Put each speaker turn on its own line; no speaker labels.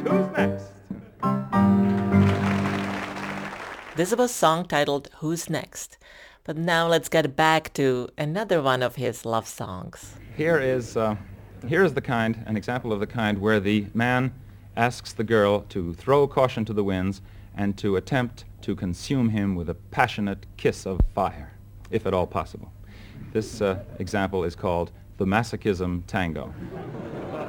Who's next?
This was a song titled Who's Next? But now let's get back to another one of his love songs.
Here is an example of the kind where the man asks the girl to throw caution to the winds and to attempt to consume him with a passionate kiss of fire, if at all possible. This example is called the Masochism Tango.